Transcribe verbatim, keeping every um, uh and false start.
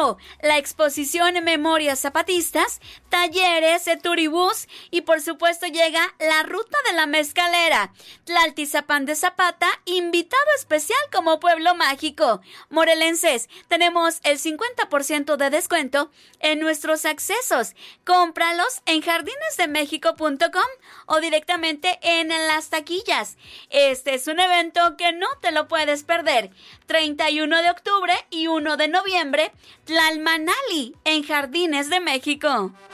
Claro, la exposición Memorias Zapatistas, talleres, turibús y por supuesto llega la Ruta de la Mezcalera. Tlaltizapán de Zapata, invitado especial como pueblo mágico. Morelenses, tenemos el cincuenta por ciento de descuento en nuestros accesos. Cómpralos en jardines de méxico punto com o directamente en las taquillas. Este es un evento que no te lo puedes perder. treinta y uno de octubre y uno de noviembre, Tlalmanali, en Jardines de México.